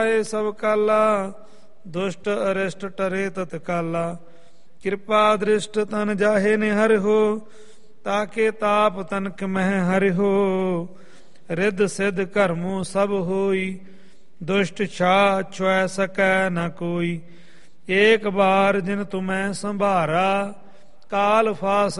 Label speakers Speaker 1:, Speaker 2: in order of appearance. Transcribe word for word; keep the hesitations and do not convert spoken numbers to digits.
Speaker 1: ਸਭ ਕਾਲਾ, ਦੁਸ਼ਟ ਅਰਿਸ਼ਟ ਟਰੇ ਤਤ ਕਾਲਾ। ਕਿਰਪਾ ਦ੍ਰਿਸ਼ਟ ਤਨ ਜਾਹੇ ਨੇ ਹਰਿ ਹੋ, ਤਾਕੇ ਤਾਪ ਤਨਕ ਮਹਿ ਹਰਿ ਹੋ। ਰਿੱਧ ਸਿੱਧ ਕਰਮੂ ਸਭ ਹੋਈ, ਦੁਸ਼ਟ ਛਾ ਛੁਐ ਸਕੈ ਨ ਕੋਈ। ਏਕ ਬਾਰ ਜਿਨ ਤੁਮੈ ਸੰਭਾਰਾ, ਕਾਲ ਫਾਸ